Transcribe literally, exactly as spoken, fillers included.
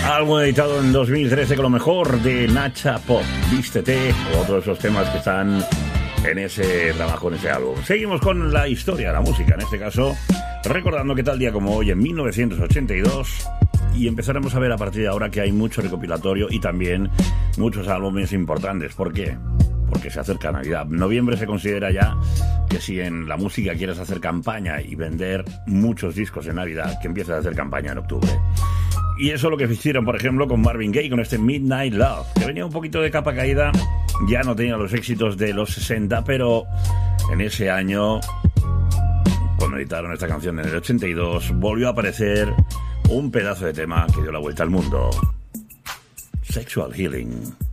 Álbum editado en dos mil trece con lo mejor de Nacha Pop, Vístete, o otros de esos temas que están en ese trabajo, en ese álbum. Seguimos con la historia, la música, en este caso, recordando que tal día como hoy, en mil novecientos ochenta y dos, y empezaremos a ver a partir de ahora que hay mucho recopilatorio y también muchos álbumes importantes. ¿Por qué? Porque se acerca Navidad. Noviembre se considera ya que si en la música quieres hacer campaña y vender muchos discos en Navidad, que empieces a hacer campaña en octubre. Y eso es lo que hicieron, por ejemplo, con Marvin Gaye, con este Midnight Love, que venía un poquito de capa caída, ya no tenía los éxitos de los sesenta, pero en ese año, cuando editaron esta canción en el ochenta y dos, volvió a aparecer un pedazo de tema que dio la vuelta al mundo. Sexual Healing.